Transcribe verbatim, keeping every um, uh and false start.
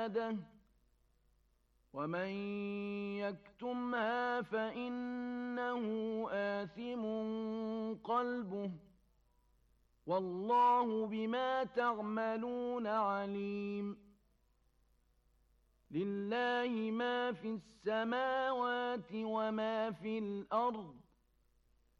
ومن يكتمها فإنه آثم قلبه والله بما تعملون عليم لله ما في السماوات وما في الأرض